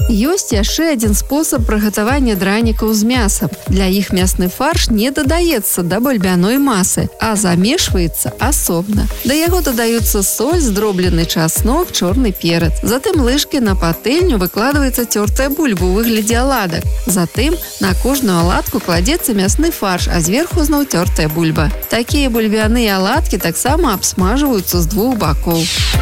Ёсць яшчэ адзін спосаб прыгатавання дранікаў з мясам. Для іх мясны фарш не дадаецца да бульбяной масы, а замешваецца асобна. Да яго дадаюцца соль, здроблены часнок, чорны перец. Затым лыжкі на патэльню выкладваецца цёртая бульба ў выглядзе аладак. Затым на кожную аладку кладзецца мясны фарш, а зверху зноў цёртая бульба. Такія бульбяныя аладкі таксама абсмажваюцца з двух бакоў.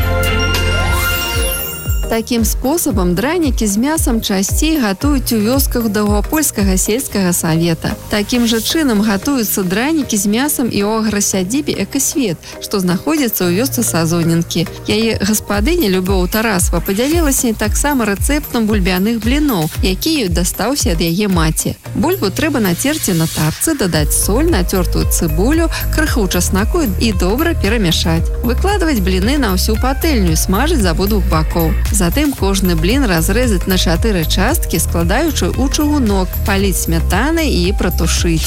Такім спосабам дранікі з мясам часцей гатуюць у вёсках Даўгапольскага сельскага савета. Такім жа чынам гатуюцца дранікі з мясам і ў аграсядзібе «Экасвет», што знаходзіцца ў вёсцы Сазоненкі. Яе гаспадыня Любоў Тарасова падзялілася таксама рэцэптам бульбяных бліноў, які ёй дастаўся ад яе маці. Бульбу трэба нацерці на тарцы, дадаць соль, нацёртую цыбулю, крыху часнаку і добра перамяшаць. Выкладваць бліны на ўсю патэльню і смажыць з абодвух бакоў. Затым кожны блін разрэзаць на 4 часткі, складаючы ў чыгунок, паліць смятанай і пратушыць.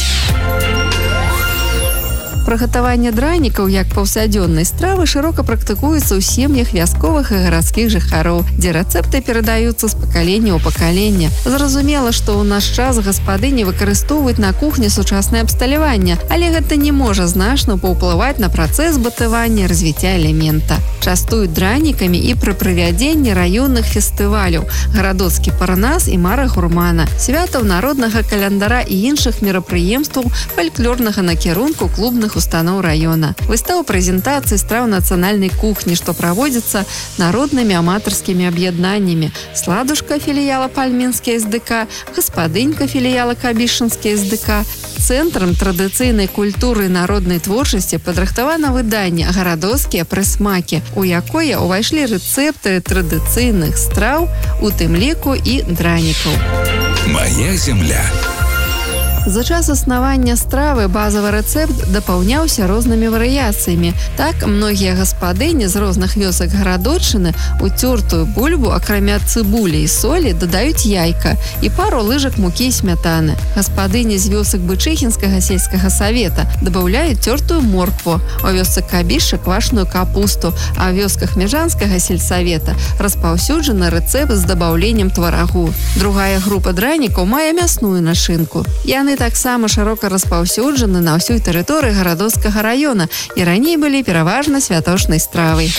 Прыгатаванне дранікаў як паўсядзённай стравы шырока практыкуецца ў сем'ях вясковых і гарадскіх жыхароў, дзе рэцэпты перадаюцца з пакалення ў пакаленне. Зразумела, што ў наш час гаспадыні выкарыстоўваюць на кухні сучаснае абсталяванне, але гэта не можа значна паўплываць на працэс батывання і развіцця элемента. Частуюць дранікамі і пры правядзенні раённых фестываляў «Гарадоцкі парнас» і «Мара гурмана», святаў народнага календара і іншых мерапрыемстваў фальклорнага накірунку клубных устаноў раёна. Выстава прэзентацыі страў нацыянальнай кухні, што праводзіцца народнымі аматарскімі аб'яднаннямі. Сладушка філіяла Пальмінскі СДК, гаспадынька філіяла Кабішынскі СДК. Цэнтрам традыцыйнай культуры і народнай творчасці падрыхтавана выданне «Гарадоцкія прысмакі», у якое ўвайшлі рэцэпты традыцыйных страў, у тым ліку і дранікаў. Моя земля. За час існавання стравы базавы рэцэпт дапаўняўся рознымі варыяцыямі. Так, многія гаспадыні з розных вёсак гарадоччыны у цёртую бульбу, акрамя цыбулі і солі, дадаюць яйка і пару лыжак мукі і смятаны. Гаспадыні з вёсак Бычыхінскага сельскага савета дабаўляюць цёртую моркву, у вёсцы Кабіша квашную капусту, а ў вёсках Межанскага сельсавета распаўсюджаны рэцэпт з дабаўленнем тварагу. Другая група дранікаў мае мясную начынку. Яны таксама шырока распаўсюджаны на ўсёй тэрыторыі Гарадоцкага раёна і раней былі пераважна святочнай стравай.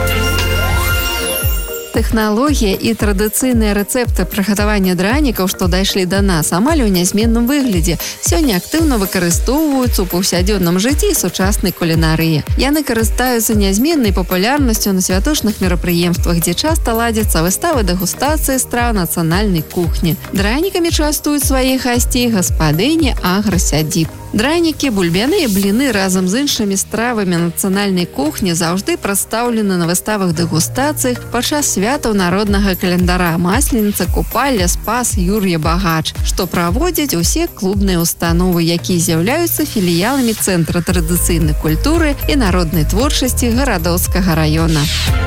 Тэхналогія і традыцыйныя рэцэпты прыгатавання дранікаў, што дайшлі да нас, амаль у нязменным выглядзе, сёння актыўна выкарыстоўваюцца ў паўсядзённым жыцці сучаснай кулінарыі. Яны карыстаюцца нязменнай папулярнасцю на святочных мерапрыемствах, дзе часта ладзяцца выставы дэгустацыі страў нацыянальнай кухні. Дранікамі частуюць сваіх гасцей гаспадыні аграсядзіб. Дранікі, бульбяныя бліны разам з іншымі стравамі нацыянальнай кухні заўжды прадстаўлены на выставах дэгустацыях падчас святаў народнага календара Масленіца, Купалля, Спас, Юр'я Багач, што праводзяць усе клубныя установы, якія з'яўляюцца філіяламі Цэнтра традыцыйнай культуры і народнай творчасці Гарадоцкага раёна.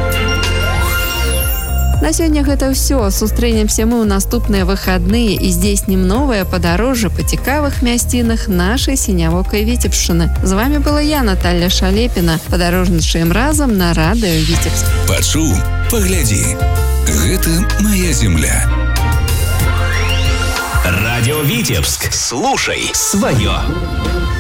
На сёння гэта ўсё. Сустрэнемся мы ў наступныя выхадныя і здзейснім новае падарожжа па цікавых мясцінах нашай сінявокай Віцебшчыны. З вамі была я, Наталья Шалепіна. Падарожнічаем разам на радыё Віцебск. Пачуў, паглядзі. Гэта моя земля. Радио Витебск. Слушай свое.